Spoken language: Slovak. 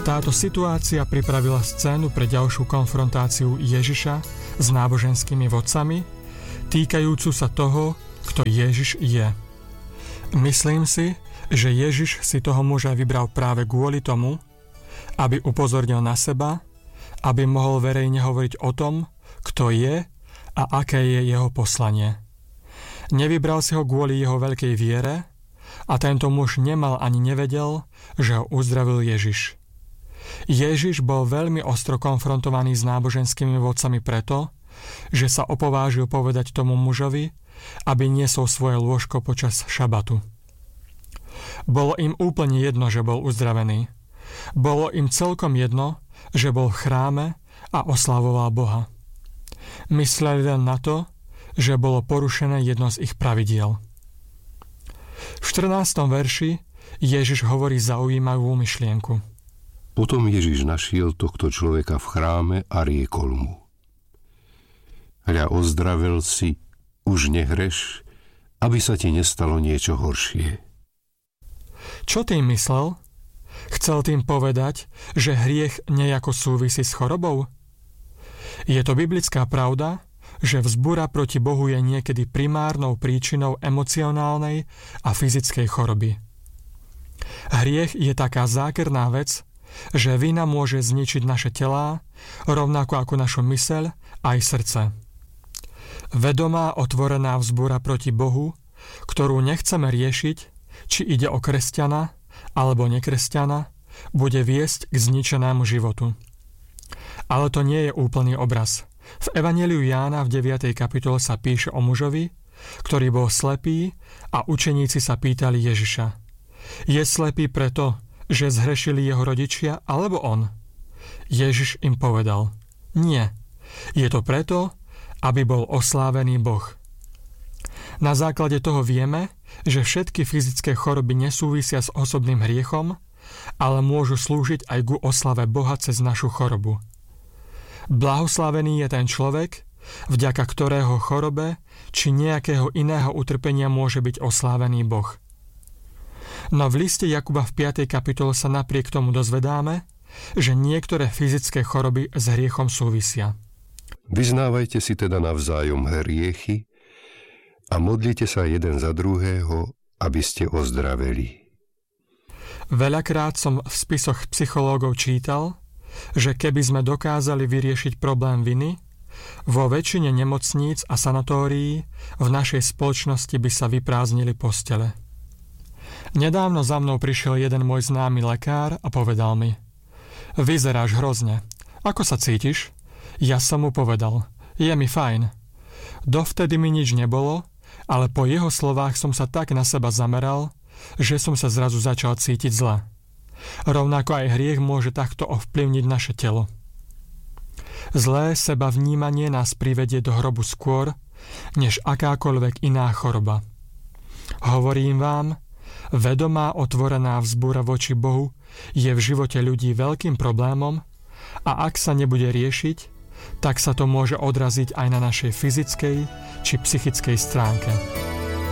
Táto situácia pripravila scénu pre ďalšiu konfrontáciu Ježiša s náboženskými vodcami, týkajúcu sa toho, kto Ježiš je. Myslím si, že Ježiš si toho muža vybral práve kvôli tomu, aby upozornil na seba, aby mohol verejne hovoriť o tom, kto je a aké je jeho poslanie. Nevybral si ho kvôli jeho veľkej viere a tento muž nemal ani nevedel, že ho uzdravil Ježiš. Ježiš bol veľmi ostro konfrontovaný s náboženskými vodcami preto, že sa opovážil povedať tomu mužovi, aby niesol svoje lôžko počas šabatu. Bolo im úplne jedno, že bol uzdravený. Bolo im celkom jedno, že bol v chráme a oslavoval Boha. Mysleli len na to, že bolo porušené jedno z ich pravidiel. V 14. verši Ježiš hovorí zaujímavú myšlienku. Potom Ježiš našiel tohto človeka v chráme a riekol mu: Hľa, ozdravil si, už nehreš, aby sa ti nestalo niečo horšie. Čo tým myslel? Chcel tým povedať, že hriech nejako súvisí s chorobou? Je to biblická pravda, že vzbúra proti Bohu je niekedy primárnou príčinou emocionálnej a fyzickej choroby. Hriech je taká zákerná vec, že vina môže zničiť naše telá, rovnako ako našu myseľ aj srdce. Vedomá otvorená vzbúra proti Bohu, ktorú nechceme riešiť, či ide o kresťana alebo nekresťana, bude viesť k zničenému životu. Ale to nie je úplný obraz. V Evanjeliu Jána v 9. kapitole sa píše o mužovi, ktorý bol slepý a učeníci sa pýtali Ježiša: Je slepý preto, že zhrešili jeho rodičia, alebo on? Ježiš im povedal: Nie, je to preto, aby bol oslávený Boh. Na základe toho vieme, že všetky fyzické choroby nesúvisia s osobným hriechom, ale môžu slúžiť aj ku oslave Boha cez našu chorobu. Blahoslavený je ten človek, vďaka ktorého chorobe či nejakého iného utrpenia môže byť oslávený Boh. No v liste Jakuba v 5. kapitole sa napriek tomu dozvedáme, že niektoré fyzické choroby s hriechom súvisia. Vyznávajte si teda navzájom hriechy a modlite sa jeden za druhého, aby ste ozdraveli. Veľakrát som v spisoch psychológov čítal, že keby sme dokázali vyriešiť problém viny, vo väčšine nemocníc a sanatórií v našej spoločnosti by sa vyprázdnili postele. Nedávno za mnou prišiel jeden môj známy lekár a povedal mi: Vyzeráš hrozne. Ako sa cítiš? Ja som mu povedal: Je mi fajn. Dovtedy mi nič nebolo, ale po jeho slovách som sa tak na seba zameral, že som sa zrazu začal cítiť zle. Rovnako aj hriech môže takto ovplyvniť naše telo. Zlé sebavnímanie nás privedie do hrobu skôr, než akákoľvek iná choroba. Hovorím vám, vedomá otvorená vzbúra voči Bohu je v živote ľudí veľkým problémom a ak sa nebude riešiť, tak sa to môže odraziť aj na našej fyzickej či psychickej stránke.